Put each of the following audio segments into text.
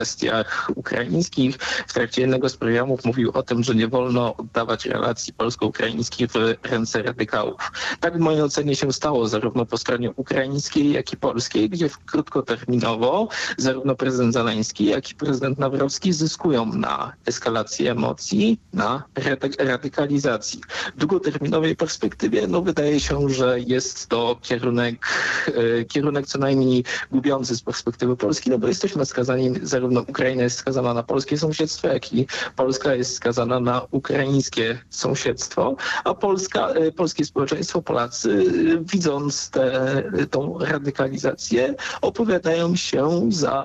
kwestiach ukraińskich. W trakcie jednego z programów mówił o tym, że nie wolno oddawać relacji polsko-ukraińskich w ręce radykałów. Tak w mojej ocenie się stało zarówno po stronie ukraińskiej, jak i polskiej, gdzie krótkoterminowo zarówno prezydent Zeleński, jak i prezydent Nawrocki zyskują na eskalacji emocji, na radykalizacji. W długoterminowej perspektywie wydaje się, że jest to kierunek co najmniej gubiący z perspektywy Polski, bo jesteśmy skazani, zarówno Ukraina jest skazana na polskie sąsiedztwo, jak i Polska jest skazana na ukraińskie sąsiedztwo, a polskie społeczeństwo, Polacy, widząc tą radykalizację, opowiadają się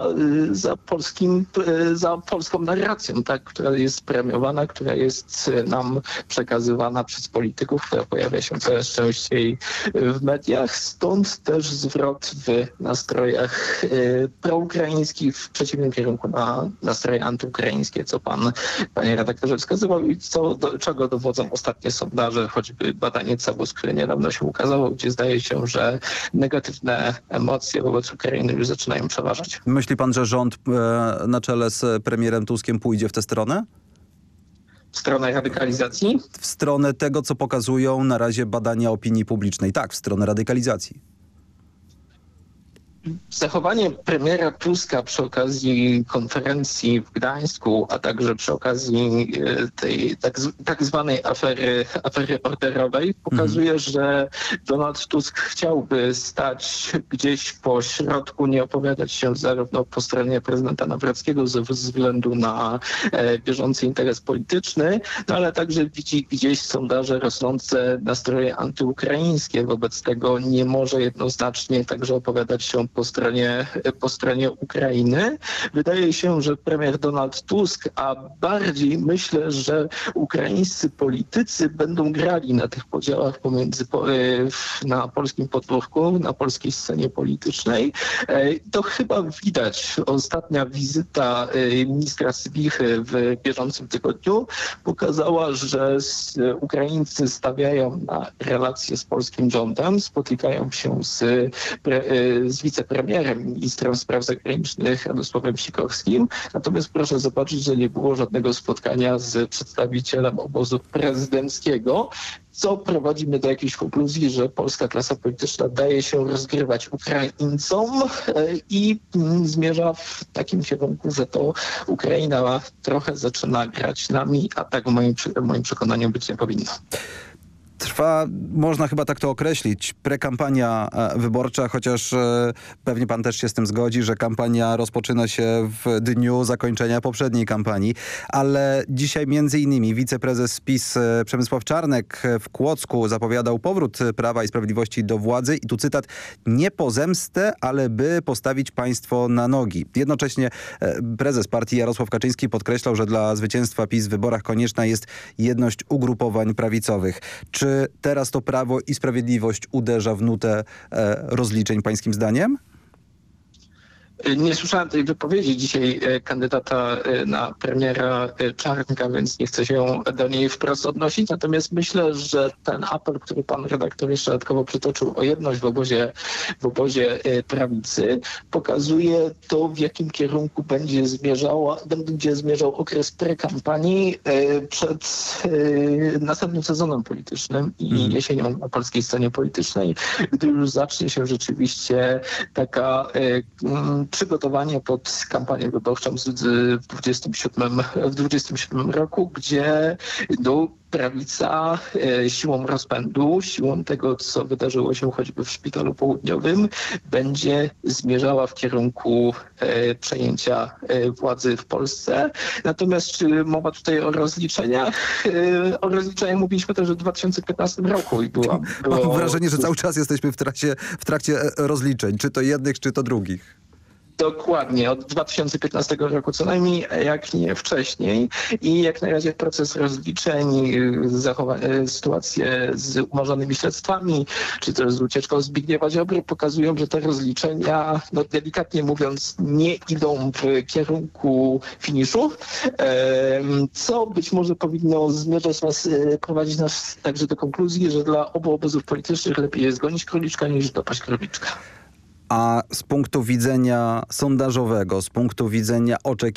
za polską narracją, tak, która jest premiowana, która jest nam przekazywana przez polityków, która pojawia się coraz częściej w mediach. Stąd też zwrot w nastrojach proukraińskich w przeciwnym kierunku na nastroje antyukraińskie, co panie redaktorze wskazywał i czego dowodzą ostatnie sondaże, choćby badanie CBUS, które niedawno się ukazało, gdzie zdaje się, że negatywne emocje wobec Ukrainy już zaczynają przeważać. Myśli pan, że rząd na czele z premierem Tuskiem pójdzie w tę stronę? W stronę radykalizacji? W stronę tego, co pokazują na razie badania opinii publicznej. Tak, w stronę radykalizacji. Zachowanie premiera Tuska przy okazji konferencji w Gdańsku, a także przy okazji tej tak zwanej afery orderowej pokazuje, że Donald Tusk chciałby stać gdzieś po środku, nie opowiadać się zarówno po stronie prezydenta Nawrockiego ze względu na bieżący interes polityczny, ale także widzi gdzieś sondaże rosnące nastroje antyukraińskie. Wobec tego nie może jednoznacznie także opowiadać się po stronie Ukrainy. Wydaje się, że premier Donald Tusk, a bardziej myślę, że ukraińscy politycy będą grali na tych podziałach na polskim podwórku, na polskiej scenie politycznej. To chyba widać. Ostatnia wizyta ministra Sybichy w bieżącym tygodniu pokazała, że Ukraińcy stawiają na relacje z polskim rządem, spotykają się z wicepremierem, ministrem spraw zagranicznych Radosławem Sikorskim. Natomiast proszę zobaczyć, że nie było żadnego spotkania z przedstawicielem obozu prezydenckiego, co prowadzi mnie do jakiejś konkluzji, że polska klasa polityczna daje się rozgrywać Ukraińcom i zmierza w takim kierunku, że to Ukraina trochę zaczyna grać nami, a tak w moim przekonaniu być nie powinno. Trwa, można chyba tak to określić, prekampania wyborcza, chociaż pewnie pan też się z tym zgodzi, że kampania rozpoczyna się w dniu zakończenia poprzedniej kampanii. Ale dzisiaj między innymi wiceprezes PiS Przemysław Czarnek w Kłodzku zapowiadał powrót Prawa i Sprawiedliwości do władzy i tu cytat: nie po zemstę, ale by postawić państwo na nogi. Jednocześnie prezes partii Jarosław Kaczyński podkreślał, że dla zwycięstwa PiS w wyborach konieczna jest jedność ugrupowań prawicowych. Czy teraz to Prawo i Sprawiedliwość uderza w nutę rozliczeń pańskim zdaniem? Nie słyszałem tej wypowiedzi dzisiaj kandydata na premiera Czarnka, więc nie chcę się do niej wprost odnosić. Natomiast myślę, że ten apel, który pan redaktor jeszcze dodatkowo przytoczył o jedność w obozie prawicy, pokazuje to, w jakim kierunku będzie zmierzał okres prekampanii przed następnym sezonem politycznym i jesienią na polskiej scenie politycznej, gdy już zacznie się rzeczywiście taka przygotowanie pod kampanię wyborczą w 27 roku, gdzie prawica siłą rozpędu, siłą tego, co wydarzyło się choćby w Szpitalu Południowym, będzie zmierzała w kierunku przejęcia władzy w Polsce. Natomiast czy mowa tutaj o rozliczeniach? O rozliczeniach mówiliśmy też w 2015 roku. Mam wrażenie, że cały czas jesteśmy w trakcie rozliczeń, czy to jednych, czy to drugich. Dokładnie, od 2015 roku co najmniej, jak nie wcześniej. I jak na razie proces rozliczeń, sytuacje z umorzonymi śledztwami, czy też z ucieczką Zbigniewa Ziobry pokazują, że te rozliczenia, delikatnie mówiąc, nie idą w kierunku finiszu, co być może powinno prowadzić nas także do konkluzji, że dla obu obozów politycznych lepiej jest gonić króliczka niż dopaść króliczka. A z punktu widzenia sondażowego, z punktu widzenia oczekiwań,